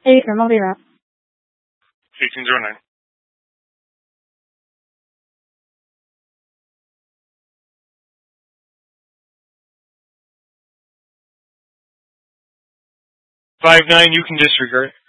8, remote era. 1809. "5-9, you can disregard."